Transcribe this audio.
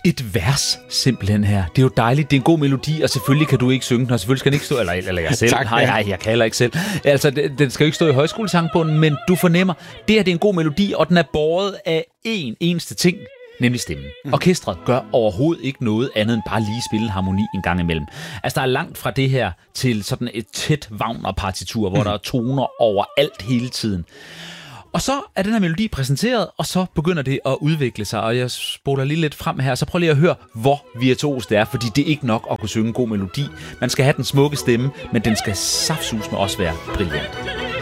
et vers simpelthen her. Det er jo dejligt, det er en god melodi, og selvfølgelig kan du ikke synge den, og selvfølgelig skal den ikke stå, eller jeg selv, jeg kan heller ikke selv. Altså, den skal jo ikke stå i højskolesangbogen, men du fornemmer, det her det er en god melodi, og den er båret af en eneste ting, nemlig stemmen. Orkestret gør overhovedet ikke noget andet end bare lige spille en harmoni en gang imellem. Altså, der er langt fra det her til sådan et tæt Wagner-partitur, hvor der er toner overalt hele tiden. Og så er den her melodi præsenteret, og så begynder det at udvikle sig, og jeg spoler lige lidt frem her, så prøv lige at høre, hvor virtuos det er, fordi det er ikke nok at kunne synge en god melodi. Man skal have den smukke stemme, men den skal saftsusme også være brilliant.